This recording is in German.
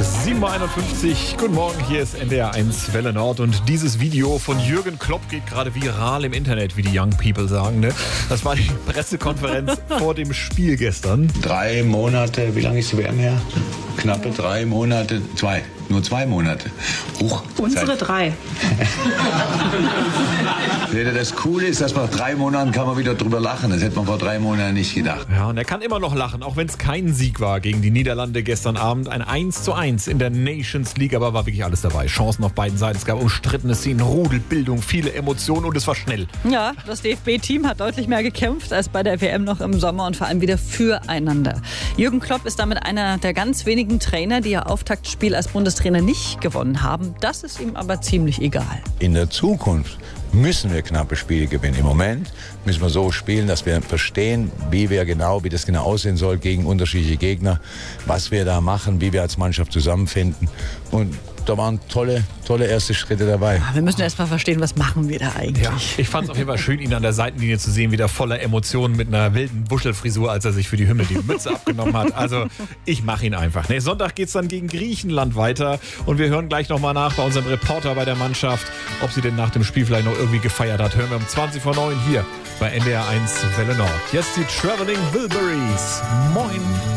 7.51 Uhr. Guten Morgen, hier ist NDR 1 Welle Nord und dieses Video von Jürgen Klopp geht gerade viral im Internet, wie die Young People sagen. Ne? Das war die Pressekonferenz vor dem Spiel gestern. 3 Monate, wie lange ist die WM her? Knappe 3 Monate, nur 2 Monate. Huch, unsere 3. Das Coole ist, dass man nach 3 Monaten kann man wieder drüber lachen. Das hätte man vor 3 Monaten nicht gedacht. Ja, und er kann immer noch lachen, auch wenn es kein Sieg war gegen die Niederlande gestern Abend. Ein 1:1 in der Nations League, aber war wirklich alles dabei. Chancen auf beiden Seiten. Es gab umstrittene Szenen, Rudelbildung, viele Emotionen und es war schnell. Ja, das DFB-Team hat deutlich mehr gekämpft als bei der WM noch im Sommer und vor allem wieder füreinander. Jürgen Klopp ist damit einer der ganz wenigen Trainer, die ihr Auftaktspiel als Bundestrainer nicht gewonnen haben. Das ist ihm aber ziemlich egal. In der Zukunft müssen wir knappe Spiele gewinnen. Im Moment müssen wir so spielen, dass wir verstehen, wie das genau aussehen soll gegen unterschiedliche Gegner, was wir da machen, wie wir als Mannschaft zusammenfinden. Und da waren tolle erste Schritte dabei. Wir müssen erst mal verstehen, was machen wir da eigentlich. Ja, ich fand es auf jeden Fall schön, ihn an der Seitenlinie zu sehen, wieder voller Emotionen mit einer wilden Wuschelfrisur, als er sich für die Hymne die Mütze abgenommen hat. Also ich mache ihn einfach. Sonntag geht es dann gegen Griechenland weiter und wir hören gleich nochmal nach bei unserem Reporter bei der Mannschaft, ob sie denn nach dem Spiel vielleicht noch irgendwie gefeiert hat. Hören wir um 20:09 hier bei NDR 1 Welle Nord. Jetzt die Traveling Wilburys. Moin.